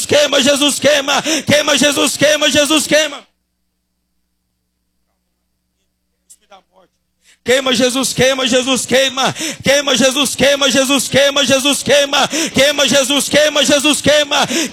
queima, Jesus queima, queima, Jesus queima, Jesus queima. Queima, Jesus queima, Jesus queima, queima, Jesus queima, Jesus queima, Jesus queima, queima, Jesus queima, Jesus queima.